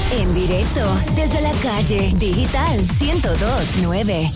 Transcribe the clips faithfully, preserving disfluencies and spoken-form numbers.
En directo desde la calle Digital ciento dos punto nueve.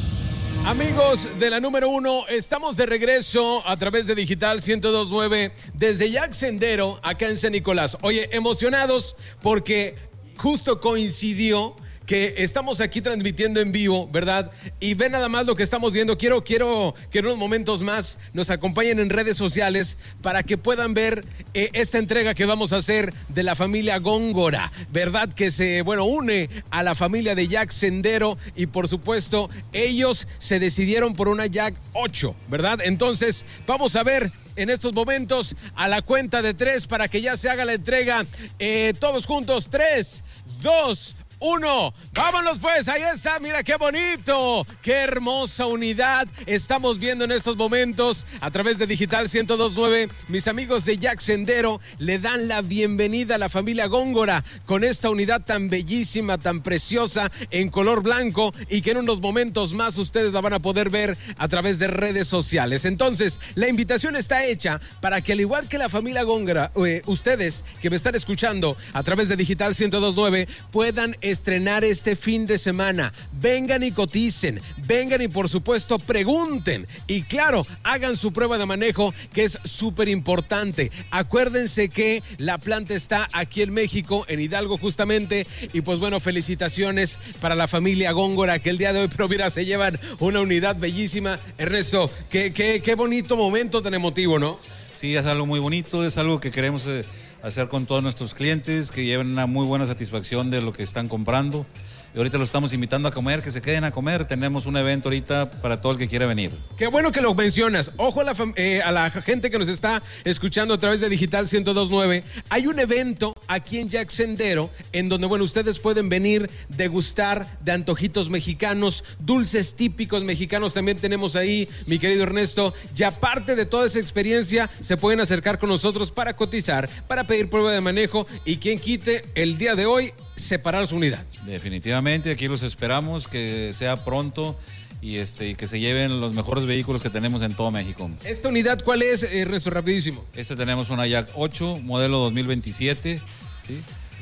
Amigos de la número uno, estamos de regreso a través de Digital ciento dos punto nueve desde Jack Sendero, acá en San Nicolás. Oye, emocionados porque justo coincidió que estamos aquí transmitiendo en vivo, ¿verdad? Y ven nada más lo que estamos viendo. Quiero, quiero que en unos momentos más nos acompañen en redes sociales para que puedan ver eh, esta entrega que vamos a hacer de la familia Góngora, ¿verdad? Que se, bueno, une a la familia de Jack Sendero y por supuesto ellos se decidieron por una Jack ocho, ¿verdad? Entonces vamos a ver en estos momentos a la cuenta de tres para que ya se haga la entrega. Eh, todos juntos, tres, dos, uno, vámonos pues, ahí está, mira qué bonito, qué hermosa unidad estamos viendo en estos momentos a través de Digital ciento dos punto nueve. Mis amigos de Jack Sendero le dan la bienvenida a la familia Góngora con esta unidad tan bellísima, tan preciosa, en color blanco y que en unos momentos más ustedes la van a poder ver a través de redes sociales. Entonces, la invitación está hecha para que al igual que la familia Góngora, eh, ustedes que me están escuchando a través de Digital ciento dos punto nueve puedan estrenar este fin de semana. Vengan y coticen, vengan y por supuesto pregunten y claro, hagan su prueba de manejo que es súper importante. Acuérdense que la planta está aquí en México, en Hidalgo justamente, y pues bueno, felicitaciones para la familia Góngora que el día de hoy, pero mira, se llevan una unidad bellísima. Ernesto, qué, qué, qué bonito momento tan emotivo, ¿no? Sí, es algo muy bonito, es algo que queremos eh, hacer con todos nuestros clientes, que lleven una muy buena satisfacción de lo que están comprando. Y ahorita lo estamos invitando a comer, que se queden a comer. Tenemos un evento ahorita para todo el que quiera venir. Qué bueno que lo mencionas. Ojo a la, eh, a la gente que nos está escuchando a través de Digital ciento dos punto nueve. Hay un evento aquí en Jack Sendero en donde, bueno, ustedes pueden venir, degustar de antojitos mexicanos, dulces típicos mexicanos. También tenemos ahí, mi querido Ernesto. Y aparte de toda esa experiencia, se pueden acercar con nosotros para cotizar, para pedir prueba de manejo y quien quite el día de hoy separar su unidad. Definitivamente, aquí los esperamos, que sea pronto y, este, y que se lleven los mejores vehículos que tenemos en todo México. ¿Esta unidad cuál es, Ernesto, rapidísimo? Este tenemos una Jack ocho, modelo dos mil veintisiete, ¿sí?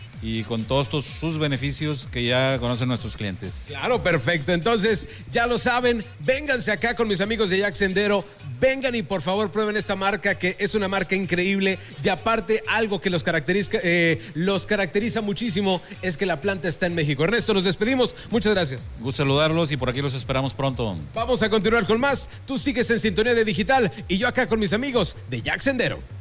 Y con todos estos, sus beneficios que ya conocen nuestros clientes. Claro, perfecto. Entonces, ya lo saben, vénganse acá con mis amigos de Jack Sendero, vengan y por favor prueben esta marca que es una marca increíble y aparte algo que los caracteriza, eh, los caracteriza muchísimo es que la planta está en México. Ernesto, nos despedimos. Muchas gracias. Gusto saludarlos y por aquí los esperamos pronto. Vamos a continuar con más. Tú sigues en sintonía de Digital y yo acá con mis amigos de Jack Sendero.